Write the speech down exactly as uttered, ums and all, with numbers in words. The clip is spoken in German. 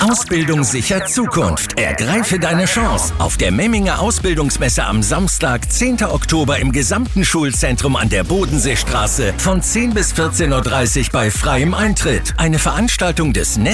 Ausbildung sichert Zukunft. Ergreife deine Chance. Auf der Memminger Ausbildungsmesse am Samstag, zehnten Oktober im gesamten Schulzentrum an der Bodenseestraße von zehn bis vierzehn Uhr dreißig bei freiem Eintritt. Eine Veranstaltung des